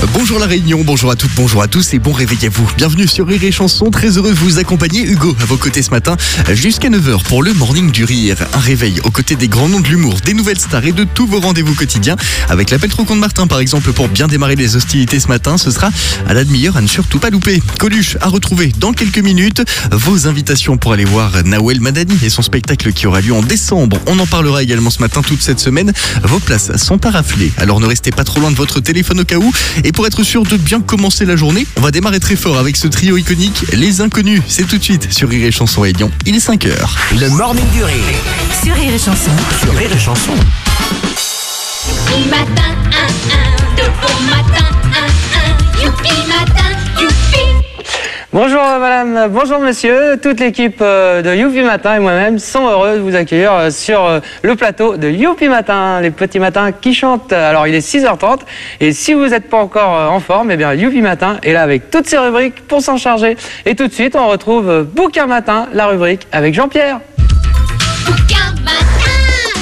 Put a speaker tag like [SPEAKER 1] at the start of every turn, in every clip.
[SPEAKER 1] Bonjour la Réunion, bonjour à toutes, bonjour à tous et bon réveil à vous. Bienvenue sur Rire et Chanson, très heureux de vous accompagner. Hugo à vos côtés ce matin jusqu'à 9h pour le Morning du Rire. Un réveil aux côtés des grands noms de l'humour, des nouvelles stars et de tous vos rendez-vous quotidiens. Avec l'appel trop con de Martin par exemple pour bien démarrer les hostilités ce matin. Ce sera à la demi-heure à ne surtout pas louper. Coluche à retrouver dans quelques minutes. Vos invitations pour aller voir Nawel Madani et son spectacle qui aura lieu en décembre. On en parlera également ce matin toute cette semaine. Vos places sont à rafler, alors ne restez pas trop loin de votre téléphone au cas où. Et pour être sûr de bien commencer la journée, on va démarrer très fort avec ce trio iconique, Les Inconnus. C'est tout de suite sur Rire et Chanson Réunion. Il est 5h.
[SPEAKER 2] Le Morning du Rire.
[SPEAKER 3] Sur Rire et Chanson.
[SPEAKER 2] Sur Rire et Chanson.
[SPEAKER 4] Youpi matin, de bon matin, youpi matin, youpi.
[SPEAKER 5] Bonjour madame, bonjour monsieur, toute l'équipe de Youpi Matin et moi-même sont heureux de vous accueillir sur le plateau de Youpi Matin, les petits matins qui chantent. Alors il est 6h30 et si vous n'êtes pas encore en forme, eh bien Youpi Matin est là avec toutes ses rubriques pour s'en charger. Et tout de suite on retrouve Bouquin Matin, la rubrique avec Jean-Pierre.
[SPEAKER 4] Bouquin matin.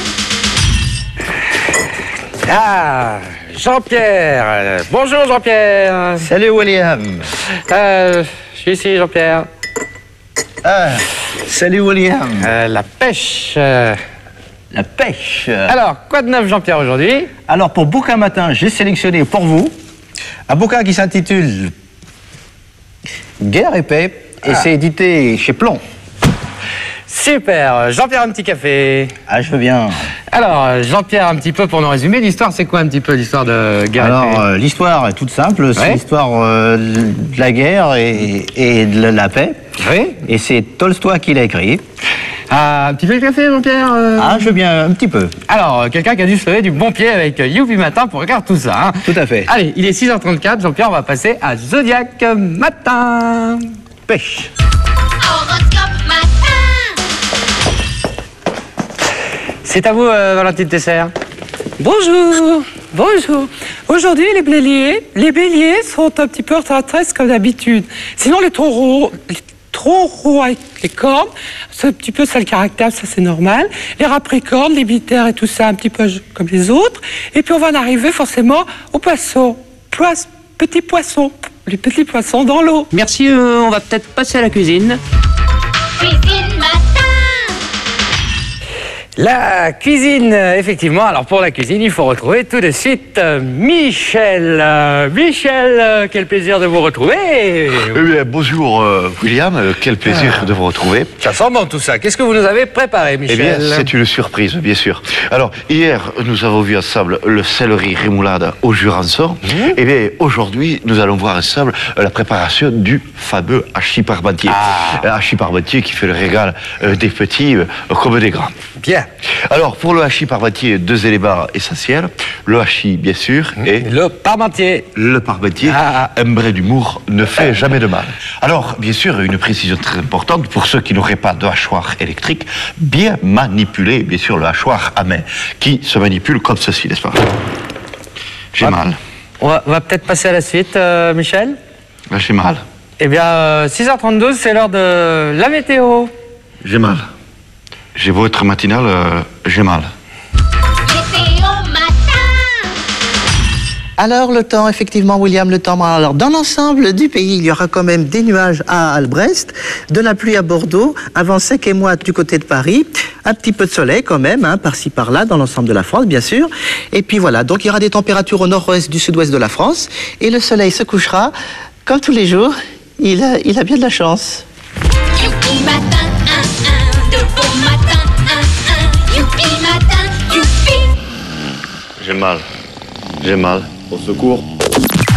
[SPEAKER 5] Ah, Jean-Pierre, bonjour Jean-Pierre.
[SPEAKER 6] Salut William.
[SPEAKER 5] Je suis ici Jean-Pierre.
[SPEAKER 6] Salut William.
[SPEAKER 5] La pêche.
[SPEAKER 6] La pêche.
[SPEAKER 5] Alors, quoi de neuf Jean-Pierre aujourd'hui?
[SPEAKER 6] Alors pour Bouquin Matin, j'ai sélectionné pour vous un bouquin qui s'intitule Guerre et paix et c'est édité chez Plomb.
[SPEAKER 5] Super, Jean-Pierre, un petit café.
[SPEAKER 6] Ah, je veux bien.
[SPEAKER 5] Alors, Jean-Pierre, un petit peu pour nous résumer, l'histoire, c'est quoi un petit peu l'histoire de Guerre et paix?
[SPEAKER 6] Alors l'histoire est toute simple, c'est
[SPEAKER 5] Ouais.
[SPEAKER 6] l'histoire de la guerre et de la paix.
[SPEAKER 5] Oui.
[SPEAKER 6] Et c'est Tolstoï qui l'a écrit.
[SPEAKER 5] Ah, un petit peu de café, Jean-Pierre
[SPEAKER 6] Ah, je veux bien, un petit peu.
[SPEAKER 5] Alors, quelqu'un qui a dû se lever du bon pied avec Youpi Matin pour regarder tout ça. Hein.
[SPEAKER 6] Tout à fait.
[SPEAKER 5] Allez, il est 6h34, Jean-Pierre, on va passer à Zodiac Matin.
[SPEAKER 6] Pêche.
[SPEAKER 4] Horoscope matin.
[SPEAKER 5] C'est à vous, Valentine Tesser.
[SPEAKER 7] Bonjour, bonjour. Aujourd'hui, les béliers sont un petit peu en retraite comme d'habitude. Sinon, les taureaux avec les cornes, c'est un petit peu ça le caractère, ça c'est normal. Les capricornes, les militaires et tout ça, un petit peu comme les autres. Et puis on va en arriver forcément aux poissons. Petits poissons, les petits poissons dans l'eau.
[SPEAKER 3] Merci, on va peut-être passer à la cuisine.
[SPEAKER 4] Cuisine matin.
[SPEAKER 5] La cuisine, effectivement. Alors pour la cuisine, il faut retrouver tout de suite Michel. Michel, quel plaisir de vous retrouver.
[SPEAKER 8] Eh bien, bonjour William, quel plaisir de vous retrouver.
[SPEAKER 5] Ça sent bon tout ça. Qu'est-ce que vous nous avez préparé,
[SPEAKER 8] Eh
[SPEAKER 5] Michel?
[SPEAKER 8] bien, c'est une surprise, bien sûr. Alors, hier, nous avons vu ensemble le céleri rémoulade au Jurançon. Eh bien, aujourd'hui, nous allons voir ensemble la préparation du fameux hachis parmentier. Hachis parmentier qui fait le régal des petits comme des grands.
[SPEAKER 5] Bien.
[SPEAKER 8] Alors, pour le hachis parmentier, 2 éléments essentiels. Le hachis, bien sûr, et
[SPEAKER 5] Le parmentier.
[SPEAKER 8] le parmentier. Un brin d'humour ne fait jamais de mal. Alors, bien sûr, une précision très importante pour ceux qui n'auraient pas de hachoir électrique, bien manipuler, bien sûr, le hachoir à main, qui se manipule comme ceci, n'est-ce pas? J'ai mal.
[SPEAKER 5] On va peut-être passer à la suite, Michel.
[SPEAKER 8] Là, j'ai mal.
[SPEAKER 5] Eh bien, 6h32, c'est l'heure de la météo.
[SPEAKER 8] J'ai mal. J'ai beau être matinal, j'ai mal.
[SPEAKER 4] Météo matin.
[SPEAKER 9] Alors le temps, effectivement, William, le temps. Alors dans l'ensemble du pays, il y aura quand même des nuages à Albrecht, de la pluie à Bordeaux, un vent sec et moite du côté de Paris, un petit peu de soleil quand même, hein, par-ci par-là, dans l'ensemble de la France, bien sûr. Et puis voilà, donc il y aura des températures au nord-ouest du sud-ouest de la France, et le soleil se couchera, comme tous les jours. Il a bien de la chance.
[SPEAKER 4] Youpi matin, de bon matin, youpi matin, youpi.
[SPEAKER 8] J'ai mal. J'ai mal. Au secours.